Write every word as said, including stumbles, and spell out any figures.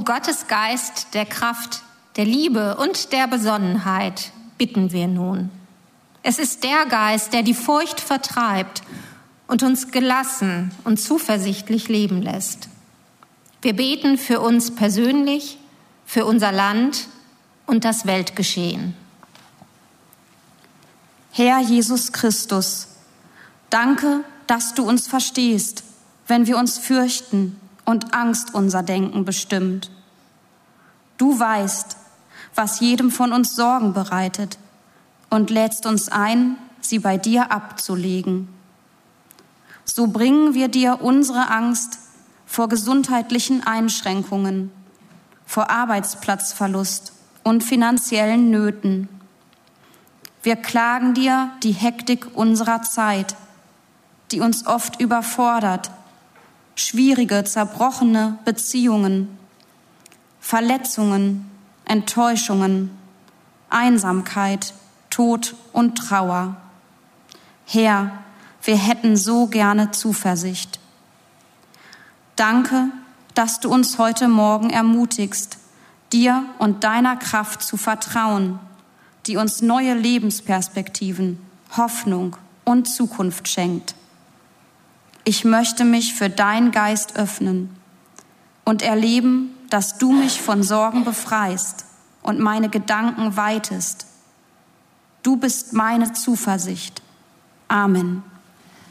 Um Gottes Geist der Kraft, der Liebe und der Besonnenheit bitten wir nun. Es ist der Geist, der die Furcht vertreibt und uns gelassen und zuversichtlich leben lässt. Wir beten für uns persönlich, für unser Land und das Weltgeschehen. Herr Jesus Christus, danke, dass du uns verstehst, wenn wir uns fürchten und Angst unser Denken bestimmt. Du weißt, was jedem von uns Sorgen bereitet und lädst uns ein, sie bei dir abzulegen. So bringen wir dir unsere Angst vor gesundheitlichen Einschränkungen, vor Arbeitsplatzverlust und finanziellen Nöten. Wir klagen dir die Hektik unserer Zeit, die uns oft überfordert, schwierige, zerbrochene Beziehungen, Verletzungen, Enttäuschungen, Einsamkeit, Tod und Trauer. Herr, wir hätten so gerne Zuversicht. Danke, dass du uns heute Morgen ermutigst, dir und deiner Kraft zu vertrauen, die uns neue Lebensperspektiven, Hoffnung und Zukunft schenkt. Ich möchte mich für deinen Geist öffnen und erleben, dass du mich von Sorgen befreist und meine Gedanken weitest. Du bist meine Zuversicht. Amen.